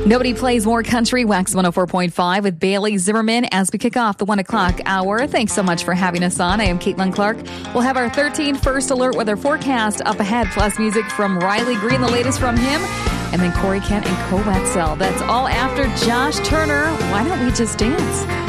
Nobody plays more country. Wax 104.5 with Bailey Zimmerman as we kick off the 1 o'clock hour. Thanks so much for having us on. I am Caitlin Clark. We'll have our 13 first alert weather forecast up ahead, plus music from Riley Green, the latest from him, and then Corey Kent and Co Wetzel. That's all after Josh Turner. Why don't we just dance?